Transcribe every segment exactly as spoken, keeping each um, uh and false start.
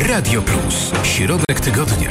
Radio Plus. Środek tygodnia.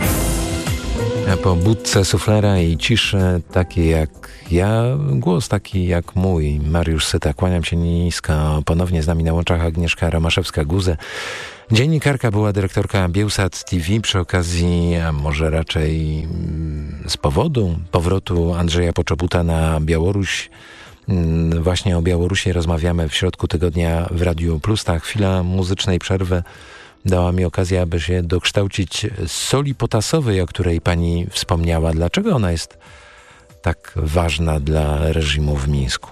A po budce suflera i ciszy takiej jak ja, głos taki jak mój, Mariusz Syta. Kłaniam się nisko. Ponownie z nami na łączach Agnieszka Romaszewska-Guze. Dziennikarka, była dyrektorka Biełsat T V. Przy okazji, a może raczej z powodu powrotu Andrzeja Poczobuta na Białoruś, właśnie o Białorusi rozmawiamy w środku tygodnia w Radiu Plus. Ta chwila muzycznej przerwy dała mi okazję, aby się dokształcić z soli potasowej, o której pani wspomniała. Dlaczego ona jest tak ważna dla reżimu w Mińsku?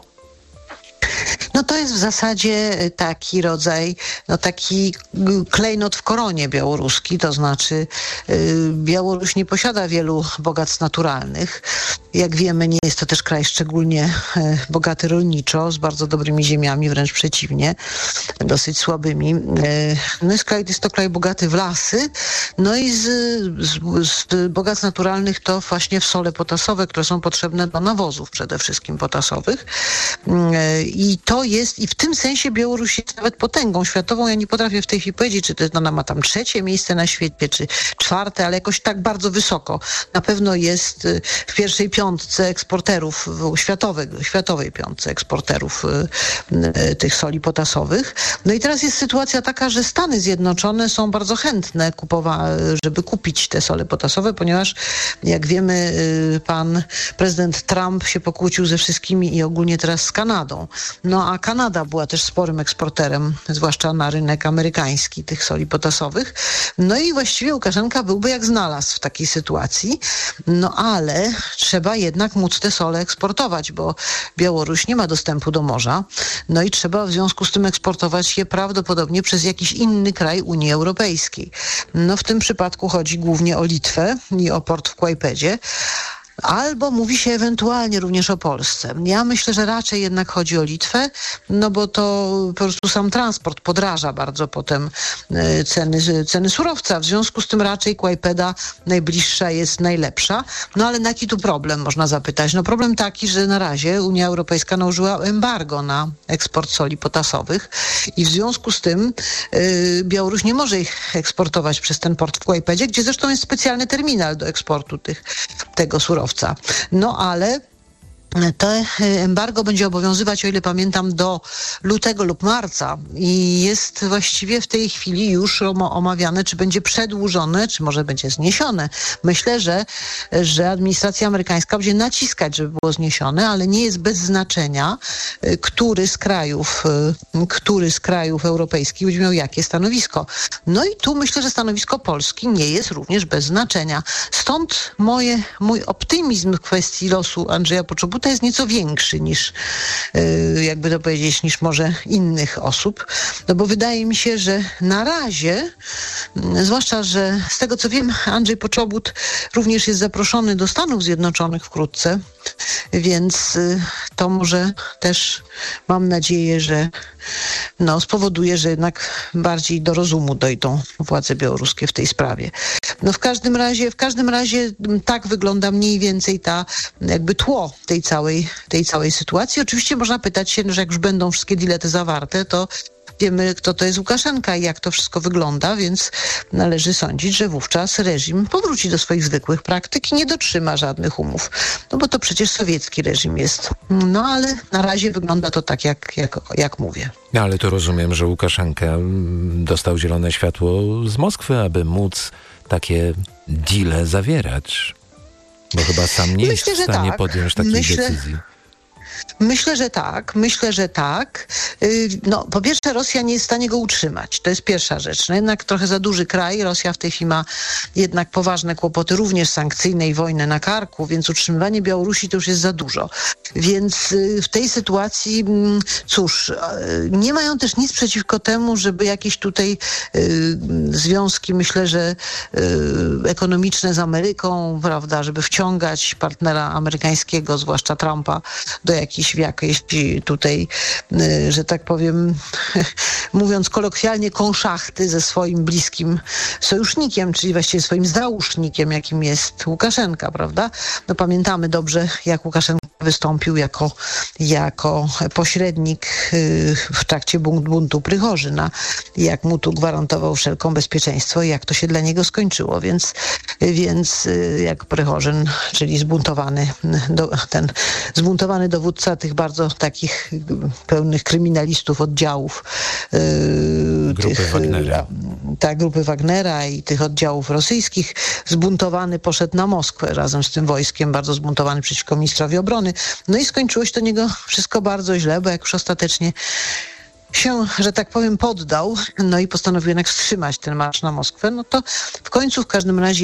No to jest w zasadzie taki rodzaj, no taki klejnot w koronie białoruski, to znaczy yy, Białoruś nie posiada wielu bogactw naturalnych. Jak wiemy, nie jest to też kraj szczególnie yy, bogaty rolniczo, z bardzo dobrymi ziemiami, wręcz przeciwnie, dosyć słabymi. Yy, no jest, kraj, jest to kraj bogaty w lasy, no i z, z, z bogactw naturalnych to właśnie w sole potasowe, które są potrzebne do nawozów przede wszystkim potasowych. Yy, I to jest, i w tym sensie Białoruś jest nawet potęgą światową. Ja nie potrafię w tej chwili powiedzieć, czy to jest, ona ma tam trzecie miejsce na świecie, czy czwarte, ale jakoś tak bardzo wysoko. Na pewno jest w pierwszej piątce eksporterów, światowej, światowej piątce eksporterów y, tych soli potasowych. No i teraz jest sytuacja taka, że Stany Zjednoczone są bardzo chętne, kupowa- żeby kupić te sole potasowe, ponieważ jak wiemy, y, pan prezydent Trump się pokłócił ze wszystkimi i ogólnie teraz z Kanadą. No a Kanada była też sporym eksporterem, zwłaszcza na rynek amerykański tych soli potasowych. No i właściwie Łukaszenka byłby jak znalazł w takiej sytuacji. No ale trzeba jednak móc te sole eksportować, bo Białoruś nie ma dostępu do morza. No i trzeba w związku z tym eksportować je prawdopodobnie przez jakiś inny kraj Unii Europejskiej. No w tym przypadku chodzi głównie o Litwę i o port w Kłajpedzie. Albo mówi się ewentualnie również o Polsce. Ja myślę, że raczej jednak chodzi o Litwę, no bo to po prostu sam transport podraża bardzo potem ceny, ceny surowca. W związku z tym raczej Kłajpeda najbliższa jest najlepsza. No ale jaki tu problem, można zapytać? No problem taki, że na razie Unia Europejska nałożyła embargo na eksport soli potasowych i w związku z tym yy, Białoruś nie może ich eksportować przez ten port w Kłajpedzie, gdzie zresztą jest specjalny terminal do eksportu tych, tego surowca. No ale to embargo będzie obowiązywać, o ile pamiętam, do lutego lub marca i jest właściwie w tej chwili już omawiane, czy będzie przedłużone, czy może będzie zniesione. Myślę, że, że administracja amerykańska będzie naciskać, żeby było zniesione, ale nie jest bez znaczenia, który z krajów, który z krajów europejskich będzie miał jakie stanowisko. No i tu myślę, że stanowisko Polski nie jest również bez znaczenia. Stąd moje, mój optymizm w kwestii losu Andrzeja Poczobuta to jest nieco większy niż, jakby to powiedzieć, niż może innych osób. No bo wydaje mi się, że na razie, zwłaszcza, że z tego co wiem, Andrzej Poczobut również jest zaproszony do Stanów Zjednoczonych wkrótce, więc to może też, mam nadzieję, że no, spowoduje, że jednak bardziej do rozumu dojdą władze białoruskie w tej sprawie. No w każdym razie, w każdym razie tak wygląda mniej więcej ta jakby tło tej całej, tej całej sytuacji. Oczywiście można pytać się, że jak już będą wszystkie dilety zawarte, to wiemy, kto to jest Łukaszenka i jak to wszystko wygląda, więc należy sądzić, że wówczas reżim powróci do swoich zwykłych praktyk i nie dotrzyma żadnych umów. No bo to przecież sowiecki reżim jest. No ale na razie wygląda to tak, jak, jak, jak mówię. Ale to rozumiem, że Łukaszenka dostał zielone światło z Moskwy, aby móc takie deale zawierać. Bo chyba sam nie Myślę, jest w stanie tak. podjąć takiej Myślę... decyzji. Myślę, że tak. Myślę, że tak. No, po pierwsze, Rosja nie jest w stanie go utrzymać. To jest pierwsza rzecz. No, jednak trochę za duży kraj. Rosja w tej chwili ma jednak poważne kłopoty, również sankcyjne i wojnę na karku, więc utrzymywanie Białorusi to już jest za dużo. Więc w tej sytuacji, cóż, nie mają też nic przeciwko temu, żeby jakieś tutaj y, związki, myślę, że y, ekonomiczne z Ameryką, prawda, żeby wciągać partnera amerykańskiego, zwłaszcza Trumpa, do jakiejś, jakiejś tutaj, y, że tak powiem, mówiąc kolokwialnie, konszachty ze swoim bliskim sojusznikiem, czyli właściwie swoim załóżnikiem, jakim jest Łukaszenka, prawda? No pamiętamy dobrze, jak Łukaszenka wystąpił jako, jako pośrednik w trakcie buntu Prychorzyna, jak mu tu gwarantował wszelką bezpieczeństwo i jak to się dla niego skończyło. Więc, więc jak Prychorzyn, czyli zbuntowany, do, ten zbuntowany dowódca tych bardzo takich pełnych kryminalistów oddziałów grupy tych, Wagnera. Ta grupy Wagnera i tych oddziałów rosyjskich, zbuntowany poszedł na Moskwę razem z tym wojskiem, bardzo zbuntowany przeciwko ministrowi obrony. No i skończyło się to niego wszystko bardzo źle, bo jak już ostatecznie się, że tak powiem, poddał, no i postanowił jednak wstrzymać ten marsz na Moskwę, no to w końcu w każdym razie